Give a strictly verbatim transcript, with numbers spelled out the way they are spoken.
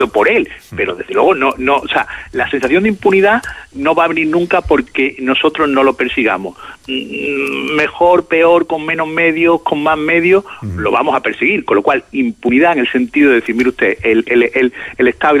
por él, pero desde luego no, no, o sea, la sensación de impunidad no va a venir nunca porque nosotros no lo persigamos. Mejor, peor, con menos medios, con más medios, uh-huh. lo vamos a perseguir, con lo cual impunidad en el sentido de decir, mire usted, el, el, el, el Estado